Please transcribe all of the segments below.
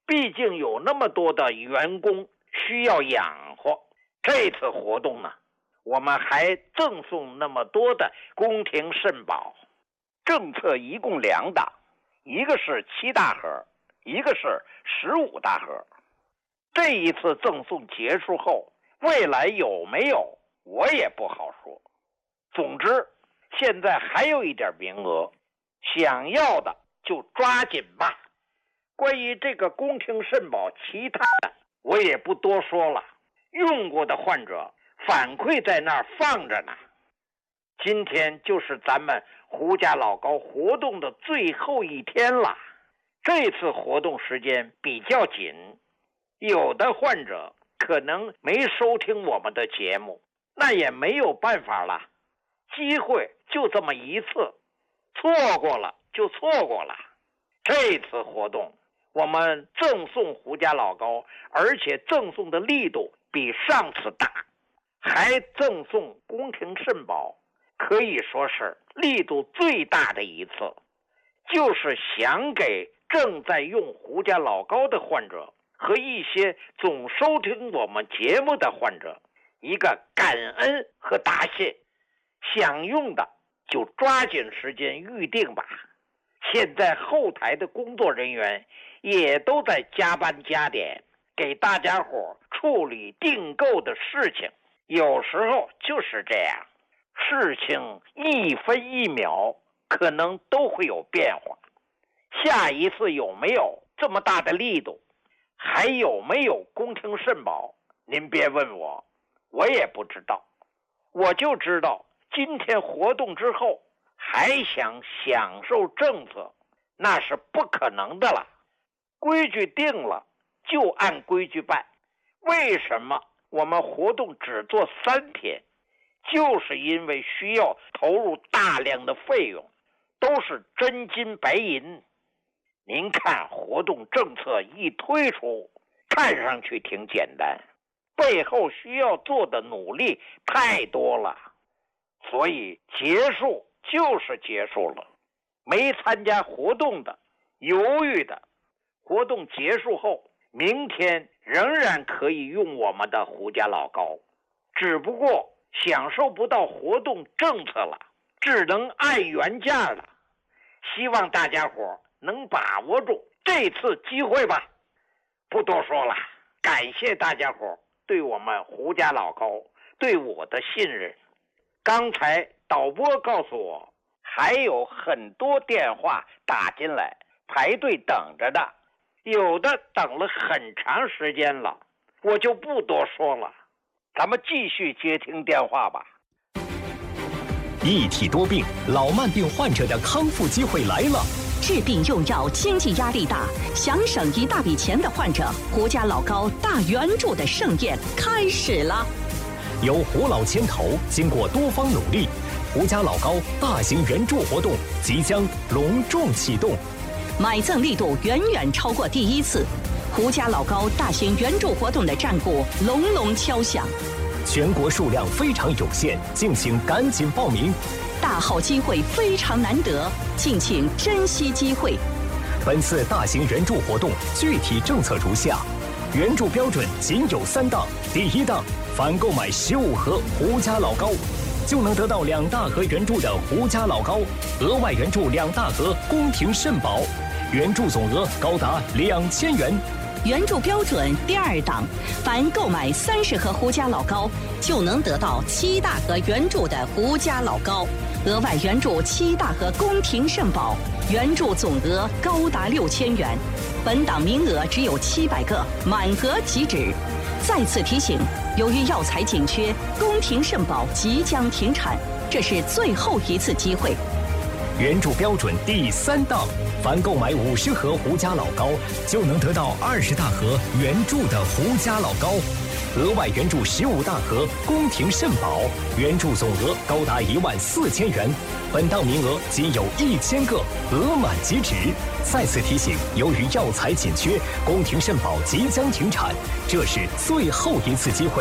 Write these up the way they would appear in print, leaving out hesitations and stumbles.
毕竟有那么多的员工需要养活。这次活动呢，我们还赠送那么多的宫廷肾宝。政策一共2档，一个是7大盒，一个是15大盒。这一次赠送结束后，未来有没有我也不好说。总之现在还有一点名额，想要的就抓紧吧。关于这个宫廷肾宝其他的我也不多说了，用过的患者反馈在那儿放着呢。今天就是咱们胡家老高活动的最后一天了。这次活动时间比较紧，有的患者可能没收听我们的节目，那也没有办法了，机会就这么一次，错过了就错过了。这次活动我们赠送胡家老高，而且赠送的力度比上次大，还赠送宫廷肾宝，可以说是力度最大的一次，就是想给正在用胡家老高的患者和一些总收听我们节目的患者一个感恩和答谢。想用的就抓紧时间预定吧。现在后台的工作人员也都在加班加点，给大家伙处理订购的事情。有时候就是这样，事情一分一秒可能都会有变化。下一次有没有这么大的力度，还有没有宫廷肾宝，您别问我，我也不知道。我就知道今天活动之后还想享受政策，那是不可能的了。规矩定了就按规矩办。为什么我们活动只做3天？就是因为需要投入大量的费用，都是真金白银。您看活动政策一推出，看上去挺简单，背后需要做的努力太多了。所以结束就是结束了，没参加活动的、犹豫的，活动结束后明天仍然可以用我们的胡家老高，只不过享受不到活动政策了，只能按原价了。希望大家伙能把握住这次机会吧。不多说了，感谢大家伙对我们胡家老高对我的信任。刚才导播告诉我还有很多电话打进来排队等着的，有的等了很长时间了，我就不多说了，咱们继续接听电话吧。 一体多病，老慢病患者的康复机会来了。 治病用药经济压力大，想省一大笔钱的患者，胡家老高大援助的盛宴开始了。 由胡老牵头，经过多方努力，胡家老高大型援助活动即将隆重启动。 买赠力度远远超过第一次，胡家老高大型援助活动的战鼓隆隆敲响。 全国数量非常有限，敬请赶紧报名。 大好机会非常难得，敬请珍惜机会。 本次大型援助活动具体政策如下：援助标准仅有3档。第1档，凡购买15盒胡家老高，就能得到2大盒援助的胡家老高，额外援助2大盒宫廷肾宝，援助总额高达2000元。 援助标准第2档，凡购买30盒胡家老高，就能得到7大盒援助的胡家老高，额外援助7大盒宫廷肾宝，援助总额高达6000元。本档名额只有700个，满额即止。再次提醒，由于药材紧缺，宫廷肾宝即将停产，这是最后一次机会。 援助标准第3档，凡购买50盒胡家老高，就能得到20大盒援助的胡家老高，额外援助15大盒宫廷肾宝，援助总额高达14000元。本档名额仅有1000个，额满即止。再次提醒，由于药材紧缺，宫廷肾宝即将停产，这是最后一次机会。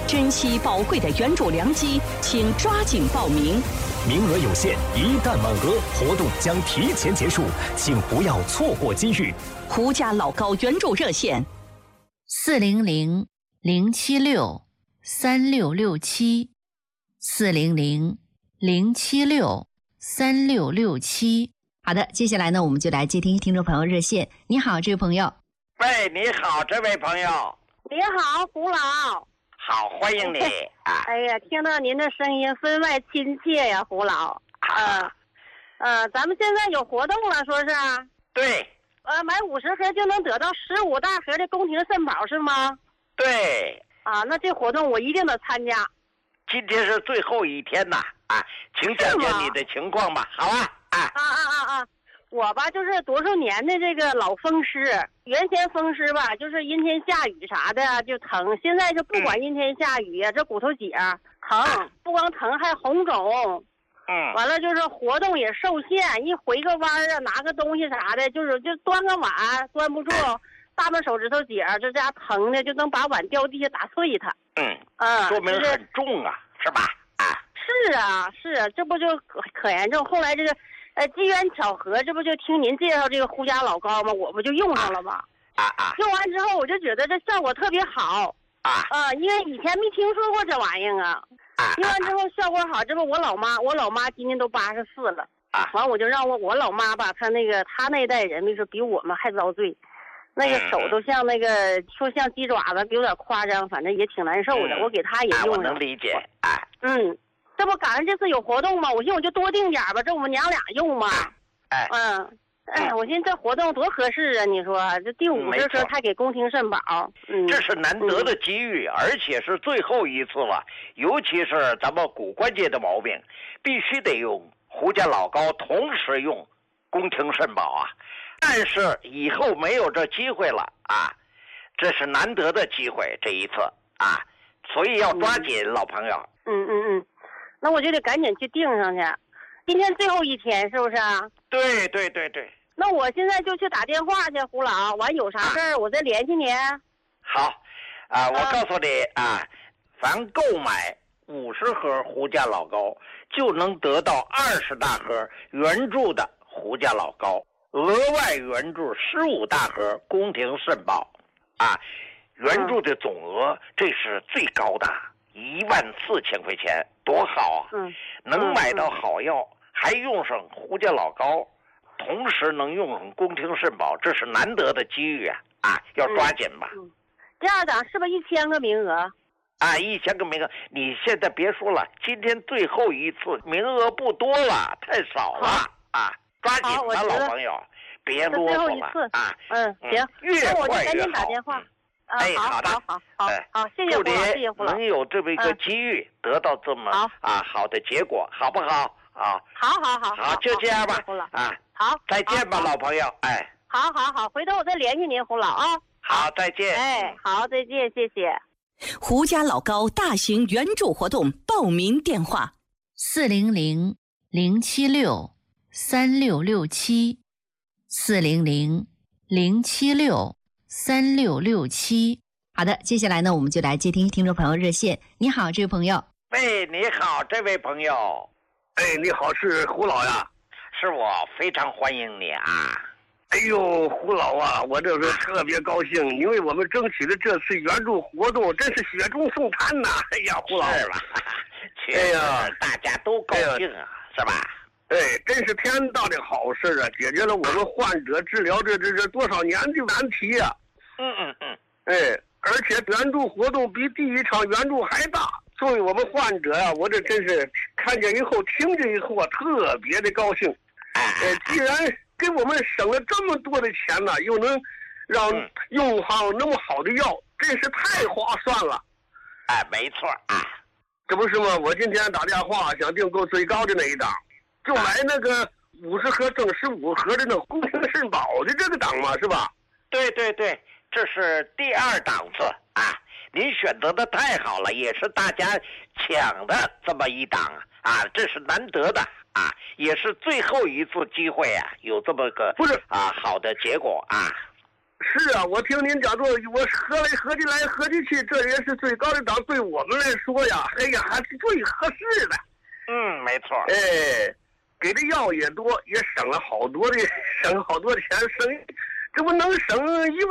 珍惜宝贵的援助良机，请抓紧报名。 名额有限，一旦满额，活动将提前结束，请不要错过机遇。 胡家老高援助热线 ：400-076-3667，400-076-3667。好的，接下来呢，我们就来接听听众朋友热线。你好，这位朋友。 喂，你好，这位朋友。 你好，胡老。 好，欢迎你啊！ 哎呀，听到您的声音分外亲切呀，胡老。咱们现在有活动了，说是？ 对。 买50盒就能得到15大盒的宫廷肾宝，是吗？ 对。 那这活动我一定得参加。 今天是最后一天呐，请讲讲你的情况吧。好啊。 我吧就是多少年的这个老风湿，原先风湿吧就是阴天下雨啥的就疼，现在是不管阴天下雨呀，这骨头节疼，不光疼还红肿。完了就是活动也受限，一回个弯啊，拿个东西啥的，就端个碗端不住，大拇手指头节这家疼的就能把碗掉地下打碎它。 说明很重啊，是吧？ 是啊，这不就可严重。后来这个机缘巧合，这不就听您介绍这个胡家老高吗？我不就用上了吗？用完之后我就觉得这效果特别好。因为以前没听说过这玩意儿啊。用完之后效果好，这不我老妈今年都84了。完我就让我老妈吧，她那一代人比我们还遭罪，那个手都像说像鸡爪子，有点夸张，反正也挺难受的。我给她也用上。 我能理解。 这不赶上这次有活动吗？我寻思我就多订点吧，这我们娘俩用嘛。我寻思这活动多合适啊！你说这第50盒还给宫廷肾宝， 这是难得的机遇，而且是最后一次了。尤其是咱们骨关节的毛病，必须得用胡家老高，同时用宫廷肾宝啊。但是以后没有这机会了这是难得的机会，这一次所以要抓紧，老朋友。 那我就得赶紧去订上去。今天最后一天是不是啊？ 对。 那我现在就去打电话去，胡老，完有啥事儿我再联系您。 好，我告诉你凡购买50盒胡家老高，就能得到20大盒原注的胡家老高，额外援助15大盒宫廷肾宝援助的总额这是最高的，14000块钱，多好啊！能买到好药，还用上胡家老高，同时能用上宫廷肾宝，这是难得的机遇要抓紧吧。 第二档是不是1000个名额 ？1000个名额，你现在别说了，今天最后一次，名额不多了，太少了抓紧吧，老朋友，别啰嗦了行， 越我就赶快越好。 紧打电话。 好的， 好，谢谢胡老，谢谢胡老。 能有这么一个机遇，得到这么好的结果，好不好？好，就这样吧。 好， 再见吧，老朋友。 好，回头我再联系您，胡老啊。 好，再见。 好，再见，谢谢。 胡家老高大型援助活动报名电话 ：400-076-3667，400-076-3667。好的，接下来呢，我们就来接听听众朋友热线。你好，这位朋友。 喂，你好，这位朋友。 你好，是胡老呀？ 是我，非常欢迎你哎呦，胡老我这是特别高兴，因为我们争取的这次援助活动真是雪中送炭呐！哎呀，胡老。 是吧？大家都高兴是吧？ 真是天大的好事解决了我们患者治疗这多少年的难题呀！而且援助活动比第一场援助还大。作为我们患者我这真是看见以后听见以后特别的高兴。既然给我们省了这么多的钱呢，又能让用上那么好的药，真是太划算了。 没错这不是吗？我今天打电话想订购最高的那一档，就买那个50盒赠15盒的那宫廷肾宝的这个档嘛，是吧？ 对，这是第2档次您选择的太好了，也是大家抢的这么一档这是难得的也是最后一次机会有这么个好的结果是啊，我听您讲座，我合计来合计去，这也是最高的档，对我们来说呀，哎呀，还是最合适的。 没错。 哎，给的药也多，也省了好多的钱，这不能省1